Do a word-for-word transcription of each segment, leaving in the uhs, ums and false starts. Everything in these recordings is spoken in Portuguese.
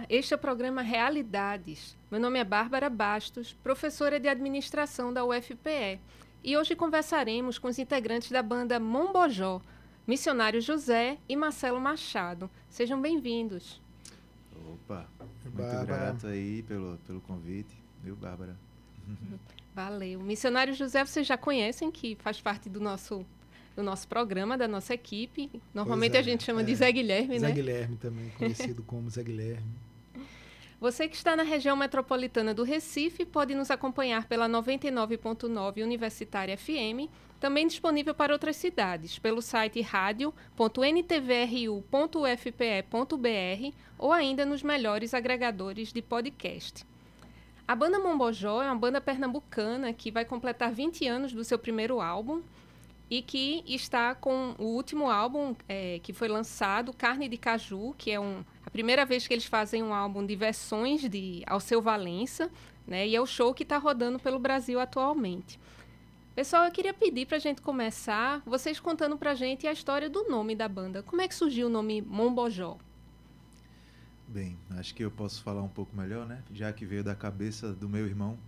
Este é o programa Realidades. Meu nome é Bárbara Bastos, professora de administração da U F P E, e hoje conversaremos com os integrantes da banda Mombojó, Missionário José e Marcelo Machado. Sejam bem-vindos. Opa, muito Bárbara. grato aí pelo, pelo convite, viu, Bárbara? Valeu. Missionário José, vocês já conhecem, que faz parte do nosso, do nosso programa, da nossa equipe. Normalmente é, a gente chama é. de Zé Guilherme, Zé né? Guilherme também, conhecido como Zé Guilherme. Você que está na região metropolitana do Recife pode nos acompanhar pela noventa e nove ponto nove Universitária F M, também disponível para outras cidades, pelo site radio ponto n t v r u ponto u f p e ponto b r ou ainda nos melhores agregadores de podcast. A banda Mombojó é uma banda pernambucana que vai completar vinte anos do seu primeiro álbum e que está com o último álbum é, que foi lançado, Carne de Caju, que é um, a primeira vez que eles fazem um álbum de versões de Alceu Valença, né, e é o show que está rodando pelo Brasil atualmente. Pessoal, eu queria pedir para a gente começar, vocês contando para a gente a história do nome da banda. Como é que surgiu o nome Mombojó? Bem, acho que eu posso falar um pouco melhor, né? Já que veio da cabeça do meu irmão.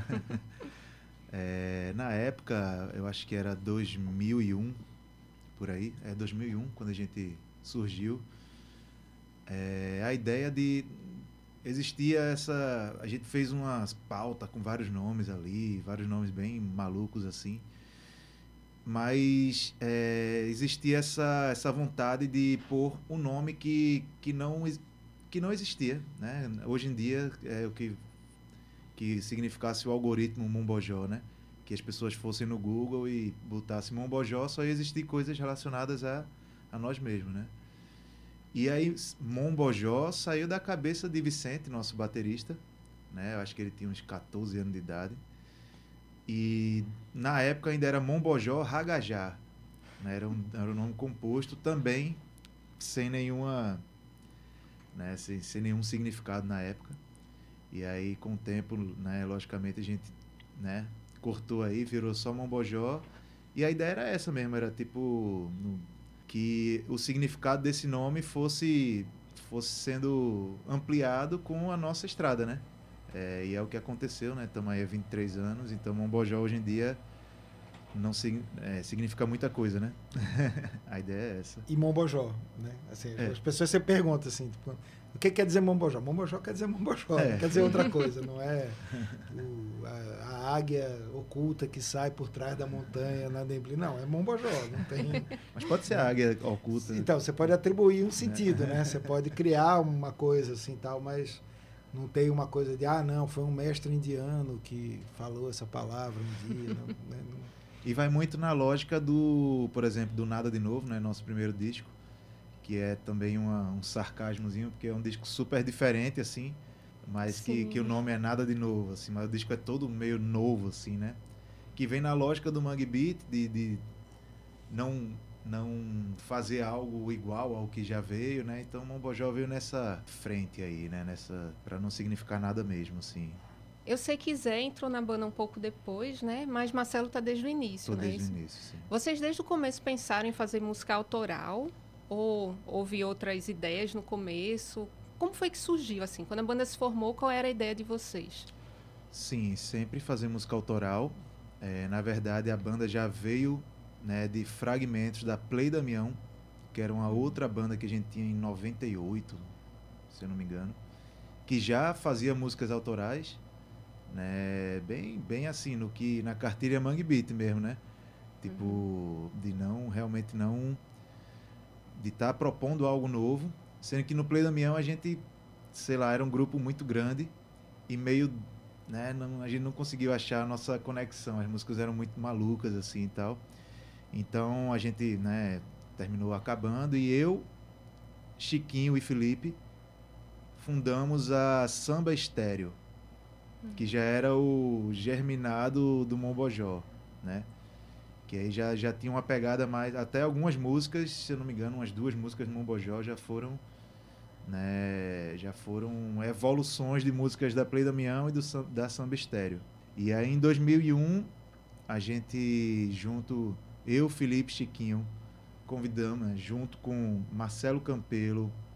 É, na época, eu acho que era dois mil e um, por aí, é dois mil e um, quando a gente surgiu, é, a ideia de... Existia essa... A gente fez umas pautas com vários nomes ali, vários nomes bem malucos assim, mas é, existia essa, essa vontade de pôr um nome que, que, não, que não existia, né? Hoje em dia é o que... que significasse o algoritmo Mombojó, né? Que as pessoas fossem no Google e botassem Mombojó, só ia existir coisas relacionadas a, a nós mesmos, né? E aí Mombojó saiu da cabeça de Vicente, nosso baterista, né? Eu acho que ele tinha uns catorze anos de idade. E na época ainda era Mombojó Ragajá, né? Era um, era um nome composto também sem nenhuma, né? sem, sem nenhum significado na época. E aí, com o tempo, né, logicamente, a gente, né, cortou aí, virou só Mombojó. E a ideia era essa mesmo, era tipo, no, que o significado desse nome fosse, fosse sendo ampliado com a nossa estrada, né? É, e é o que aconteceu, né? Estamos aí há vinte e três anos, então Mombojó hoje em dia não é, significa muita coisa, né? A ideia é essa. E Mombojó, né? Assim, é. As pessoas sempre perguntam assim, tipo, o que quer dizer Mombojó? Mombojó quer dizer Mombojó, é. não quer dizer outra coisa, não é o, a, a águia oculta que sai por trás da montanha na neblina, não, é Mombojó, não tem... Mas pode ser a águia oculta. Então, você pode atribuir um sentido, né? Você pode criar uma coisa assim, tal, mas não tem uma coisa de, ah, não, foi um mestre indiano que falou essa palavra um dia, não, né? não... E vai muito na lógica do, por exemplo, do Nada de Novo, né? Nosso primeiro disco, que é também uma, um sarcasmozinho, porque é um disco super diferente, assim, mas que, que o nome é Nada de Novo, assim, mas o disco é todo meio novo, assim, né? Que vem na lógica do Mangue Beat, de, de não, não fazer algo igual ao que já veio, né? Então o Mombojó veio nessa frente aí, né? Nessa, para não significar nada mesmo, assim. Eu sei que Zé entrou na banda um pouco depois, né? Mas Marcelo está desde o início, Tô né? desde o início, sim. Vocês desde o começo pensaram em fazer música autoral? Ou houve outras ideias no começo? Como foi que surgiu, assim? Quando a banda se formou, qual era a ideia de vocês? Sim, sempre fazer música autoral. É, na verdade, a banda já veio, né, de fragmentos da Play Damião, que era uma outra banda que a gente tinha em noventa e oito, se eu não me engano, que já fazia músicas autorais, né, bem, bem assim, no que, na cartilha Mangue Beat mesmo, né? Tipo, uhum. de não, realmente não... de estar tá propondo algo novo, sendo que no Play Damião a gente, sei lá, era um grupo muito grande e meio, né, não, a gente não conseguiu achar a nossa conexão, as músicas eram muito malucas assim e tal, então a gente, né, terminou acabando e eu, Chiquinho e Felipe fundamos a Samba Estéreo, uhum. que já era o germinado do Mombojó, né? Que aí já, já tinha uma pegada mais... Até algumas músicas, se eu não me engano, umas duas músicas do Mombojó já foram, né, já foram evoluções de músicas da Play Damião e do, da Samba Estéreo. E aí em dois mil e um, a gente junto, eu, Felipe, Chiquinho, convidamos, né, junto com Marcelo Campelo,